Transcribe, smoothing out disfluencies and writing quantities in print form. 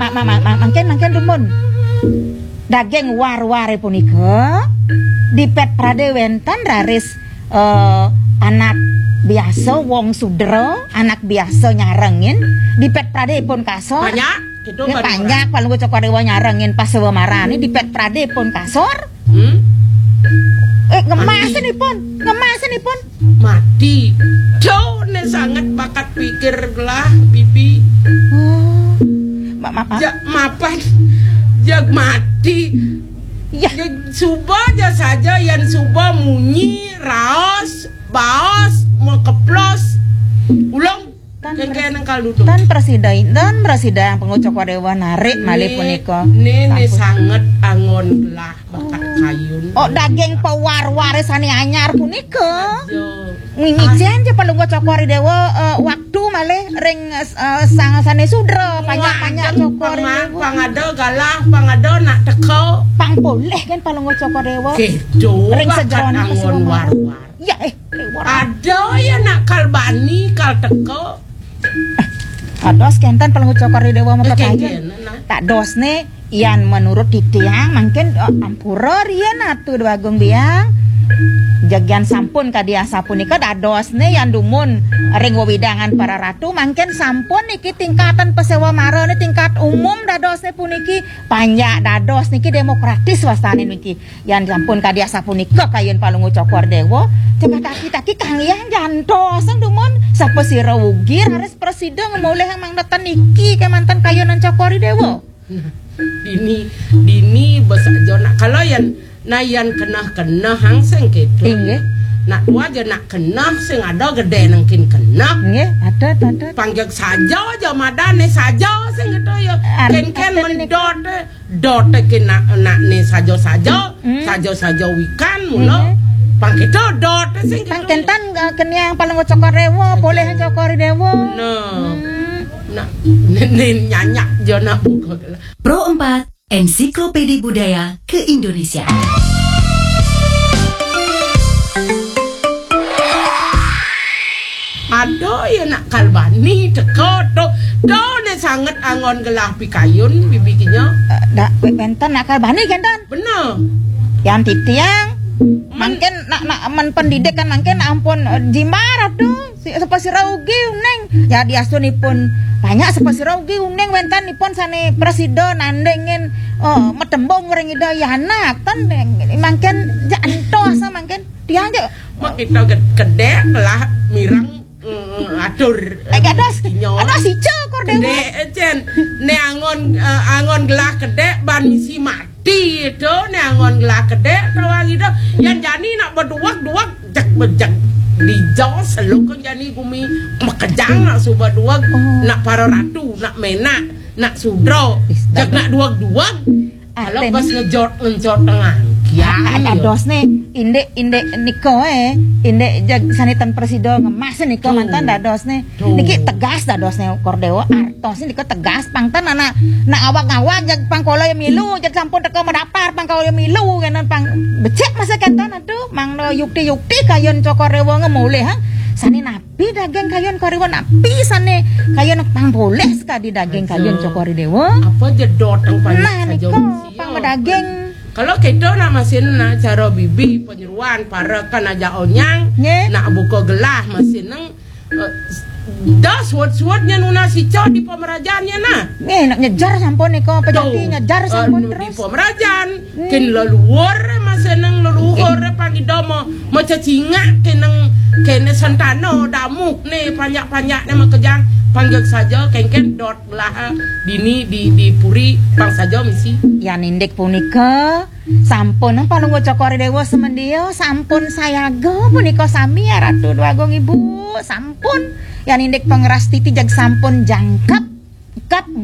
mangken dumun. Daging war-ware punika dipet prade wenten raris anak biasa wong sudra, anak biasa nyarengin dipet prade pun kasor. Banyak gitu banyak kalau gue cokor dewa nyarengin pas sewa marani dipet prade pun kasor. Ngemasin pun mati. Jauh nih sangat bakat pikir lah bibi. Mapan jag mati ya suba aja saja yang suba munyi raos baos mau keplos ulang kayak nengkal duduk dan presiden pengucap wadewa narik malih punika nene sangat angon lah bakat kayun daging pewar-ware sani anyar punika ngimijen aja paling gua cokori dewa waktu malih ring sane sudra banyak cokori pangado galah pangado nak teko pang boleh kan paling gua cokori dewa gitu ring sejaron angon war-war ya ada ya nak kalbani kal teko ados kentan paling gua cokori dewa mau pekayan tak dos nih ian menurut titiang mungkin ampura rian atuh bagung biang jagian sampun kadia sapunika dados nih yang dumun ring wewidangan para ratu mangken sampun niki tingkatan pesewa mara nih tingkat umum dados nih puniki panjak dados niki demokratis wastane niki yang sampun kadia sapunika kayen palungu cokor dewa coba taki kang yang jantos yang dumun sapa sira wugi haris presiden mulih yang mangdatan niki ke mantan kayonan cokori dewa dini besak jona kalau yang nayan kena hangseng gitu. Inggih. Nak dua aja nak kena sing ada gede nangkin kena. Nggih, ada. Panggil saja aja madane saja sing gitu ya. Ken mendot kena nak ne saja wikan mula. Panggil dot sing gitu. Pangkentan kena yang paling cokor dewa, boleh cokor dewa. Nah, nyanyak jona buka. Pro 4 Ensiklopedia Budaya ke-Indonesia. Aduh ya nak kalbani teko do ne sangat angon gelah pikayun bibikinya. Dak benten nak kalbani kentan. Bener. Yang titiang mungkin nak men pendidikan mungkin ampun jimbar tuh sapa sira ugi uneng ya diasunipun banyak sapa sira ugi uneng wentanipun sane presiden nandengin metembong ring ida yana tan mungkin jantos mungkin dia aja mak kita gede lah mirang atur ados ijo kor dewe cen ne angon gelah gede ban misi mati itu ne angon gelah gede tawang itu yang jani nak berduak jak di Jawa selalu kan jani kumi makejang nak suba duak nak para ratu nak mena nak sudro jak nak duak kalau pas ngejot tengah ya ados nih indek niko indek jag sanitan presiden ngemas niko mantan dados nih niki tegas dados nih kordewa artos niko tegas pangtan anak awak jag pangkolo yang milu jag sampun teko medapar pangkolo yang milu kanan pang becek masa kantan aduh mang yukti kayon cokorewa ngemulih ha sani napi daging kayon korewa napi sane kayon pang boleh sekali daging kayon cokori dewa apa jedot yang paling niko pang daging kalau kita nak mesin nak cara bibi penyeruan para kan aja onyang nak buka gelah mesin neng dah suat-suatnya nuna si cow di pemerajaannya nah nak nyejar sampun niko pejati nyejar sampun terus di pemerajan ken leluhur mesin neng leluhur pagi domo macam singa kene santano damuk nih panjak-panjak nama kejang panggil saja kengken dot lah dini di puri pang saja misi ya nindik punika sampun palung cokori dewa semendio sampun sayaga punika sami ya ratu duagung ibu sampun ya nindik pengeras titi jag sampun jangkap